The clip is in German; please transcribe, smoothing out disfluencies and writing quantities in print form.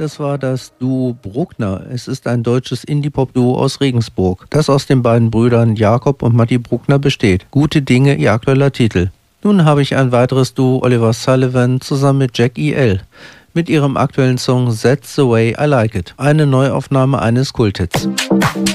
Das war das Duo Bruckner. Es ist ein deutsches Indie-Pop-Duo aus Regensburg, das aus den beiden Brüdern Jakob und Matti Bruckner besteht. Gute Dinge, ihr aktueller Titel. Nun habe ich ein weiteres Duo, Oliver Sullivan zusammen mit Jack E.L. mit ihrem aktuellen Song That's the Way I Like It, eine Neuaufnahme eines Kulthits.